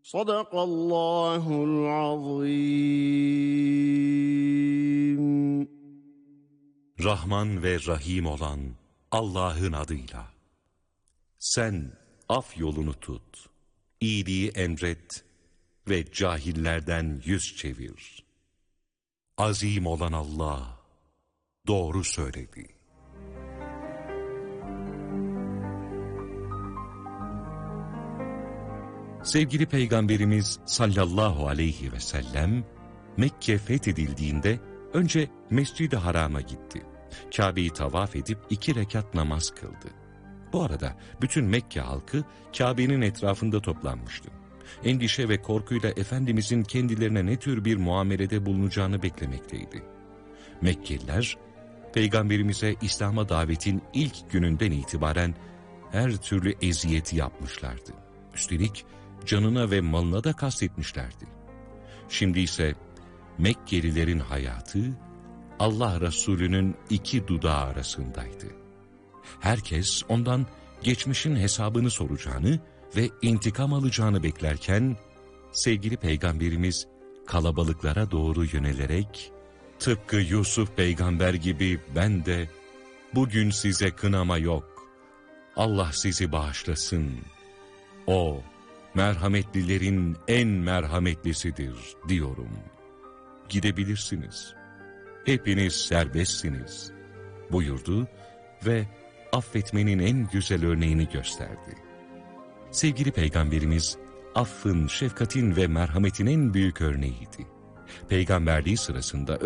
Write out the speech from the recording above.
Sadakallahul azim. Rahman ve Rahim olan Allah'ın adıyla. Sen af yolunu tut, iyiliği emret ve cahillerden yüz çevir. Azim olan Allah doğru söyledi. Sevgili Peygamberimiz sallallahu aleyhi ve sellem, Mekke fethedildiğinde önce Mescid-i Haram'a gitti. Kabe'yi tavaf edip 2 rekat namaz kıldı. Bu arada bütün Mekke halkı Kabe'nin etrafında toplanmıştı. Endişe ve korkuyla Efendimizin kendilerine ne tür bir muamelede bulunacağını beklemekteydi. Mekkeliler, Peygamberimize İslam'a davetin ilk gününden itibaren her türlü eziyeti yapmışlardı. Üstelik canına ve malına da kastetmişlerdi. Şimdi ise Mekkelilerin hayatı Allah Resulü'nün 2 dudağı arasındaydı. Herkes ondan geçmişin hesabını soracağını ve intikam alacağını beklerken, sevgili Peygamberimiz kalabalıklara doğru yönelerek, tıpkı Yusuf peygamber gibi ben de bugün size kınama yok, Allah sizi bağışlasın, O merhametlilerin en merhametlisidir diyorum. Gidebilirsiniz, hepiniz serbestsiniz buyurdu ve affetmenin en güzel örneğini gösterdi. Sevgili Peygamberimiz, affın, şefkatin ve merhametin en büyük örneğiydi. Peygamberliği sırasında